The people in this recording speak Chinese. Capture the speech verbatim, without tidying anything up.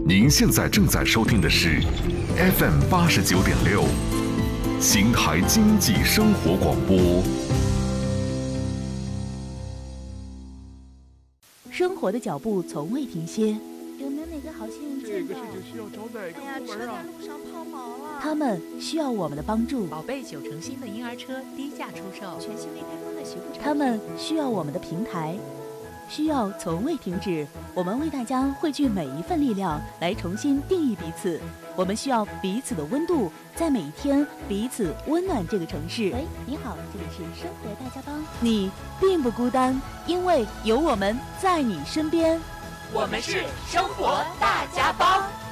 您现在正在收听的是 F M 八十九点六，邢台经济生活广播。 生活的脚步从未停歇， 有没有哪个好心人见到？ 这个事情需要找哪个部门啊？ 哎呀，车在路上抛锚了。 他们需要我们的帮助。 宝贝九成新的婴儿车低价出售， 全新未开封的洗护产品。 他们需要我们的平台，需要从未停止。我们为大家汇聚每一份力量，来重新定义彼此。我们需要彼此的温度，在每一天彼此温暖这个城市。 喂，你好，这里是生活大家帮。 你并不孤单，因为有我们在你身边。 我们是生活大家帮。